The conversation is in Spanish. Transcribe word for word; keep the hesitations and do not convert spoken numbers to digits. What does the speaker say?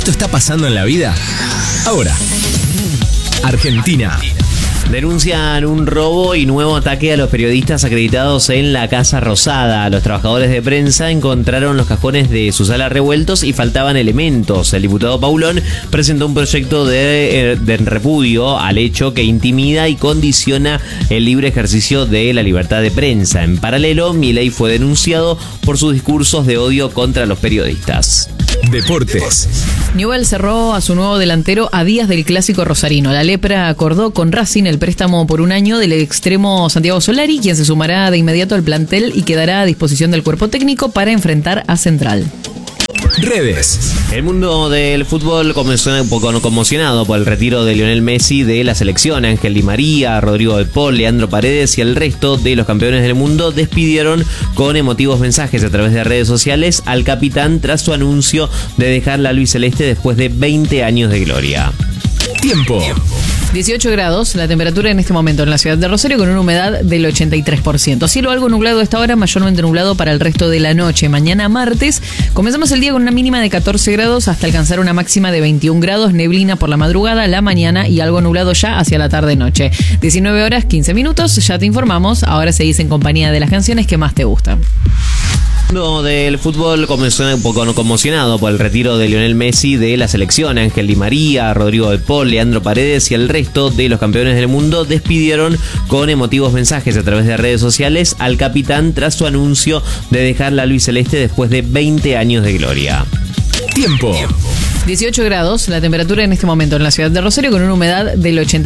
Esto está pasando en la vida ahora. Argentina. Denuncian un robo y nuevo ataque a los periodistas acreditados en la Casa Rosada. Los trabajadores de prensa encontraron los cajones de su sala revueltos y faltaban elementos. El diputado Paulón presentó un proyecto de, de repudio al hecho que intimida y condiciona el libre ejercicio de la libertad de prensa. En paralelo, Milei fue denunciado por sus discursos de odio contra los periodistas. Deportes. Newell's cerró a su nuevo delantero a días del clásico rosarino. La Lepra acordó con Racing el préstamo por un año del extremo Santiago Solari, quien se sumará de inmediato al plantel y quedará a disposición del cuerpo técnico para enfrentar a Central. Redes. El mundo del fútbol comenzó un poco conmocionado por el retiro de Lionel Messi de la selección. Ángel Di María, Rodrigo de Paul, Leandro Paredes y el resto de los campeones del mundo despidieron con emotivos mensajes a través de redes sociales al capitán tras su anuncio de dejar la albiceleste después de veinte años de gloria. Tiempo. dieciocho grados, la temperatura en este momento en la ciudad de Rosario con una humedad del ochenta y tres por ciento. Cielo algo nublado a esta hora, mayormente nublado para el resto de la noche. Mañana martes comenzamos el día con una mínima de catorce grados hasta alcanzar una máxima de veintiún grados, neblina por la madrugada, la mañana y algo nublado ya hacia la tarde-noche. diecinueve horas, quince minutos, ya te informamos, ahora seguís en compañía de las canciones que más te gustan. El mundo del fútbol comenzó un poco conmocionado por el retiro de Lionel Messi de la selección. Ángel Di María, Rodrigo de Paul, Leandro Paredes y el resto de los campeones del mundo despidieron con emotivos mensajes a través de redes sociales al capitán tras su anuncio de dejar la albiceleste después de veinte años de gloria. Tiempo. dieciocho grados, la temperatura en este momento en la ciudad de Rosario con una humedad del ochenta por ciento.